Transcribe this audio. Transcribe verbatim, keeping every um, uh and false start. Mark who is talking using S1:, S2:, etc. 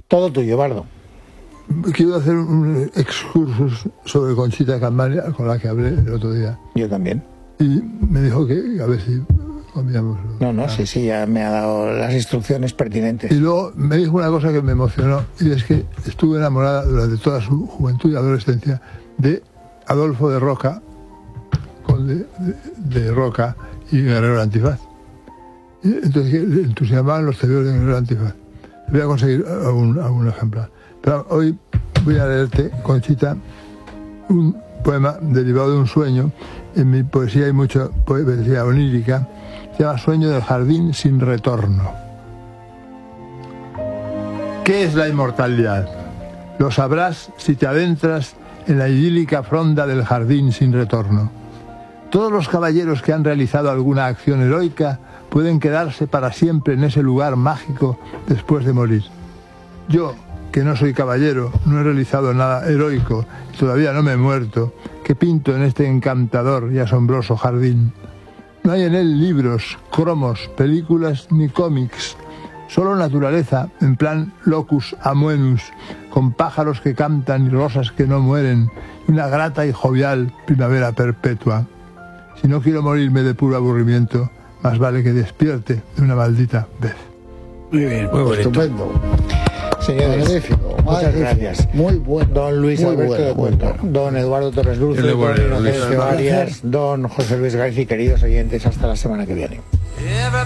S1: Todo tuyo, Bardo.
S2: Quiero hacer un excursus sobre Conchita Campana, con la que hablé el otro día.
S1: Yo también.
S2: Y me dijo que a ver si comíamos.
S1: No, no, sí, sí, ya me ha dado las instrucciones pertinentes.
S2: Y luego me dijo una cosa que me emocionó, y es que estuve enamorada durante toda su juventud y adolescencia de Adolfo de Roca, conde de, de Roca y Guerrero Antifaz. Y entonces le entusiasmaban los tebeos de Guerrero Antifaz. Voy a conseguir algún, algún ejemplar. Pero hoy voy a leerte, Conchita, un poema derivado de un sueño. En mi poesía hay mucha poesía onírica. Se llama Sueño del jardín sin retorno. ¿Qué es la inmortalidad? Lo sabrás si te adentras en la idílica fronda del jardín sin retorno. Todos los caballeros que han realizado alguna acción heroica pueden quedarse para siempre en ese lugar mágico después de morir. Yo, que no soy caballero, no he realizado nada heroico y todavía no me he muerto, que pinto en este encantador y asombroso jardín. No hay en él libros, cromos, películas ni cómics, solo naturaleza en plan locus amoenus, con pájaros que cantan y rosas que no mueren, y una grata y jovial primavera perpetua. Si no quiero morirme de puro aburrimiento, más vale que despierte de una maldita vez.
S1: Muy bien, muy bonito.
S3: Estupendo.
S1: Señores,
S3: Magnífico,
S1: muchas
S3: magnífico.
S1: gracias.
S3: Muy bueno.
S1: Don Luis
S3: muy
S1: Alberto
S3: bueno,
S1: de
S3: muy
S1: Cuenca,
S3: bueno.
S1: don Eduardo Torres Dulce,
S4: Yo le voy a
S1: don
S4: leer, Luis.
S1: Inocencio Arias, don José Luis García, queridos oyentes, hasta la semana que viene.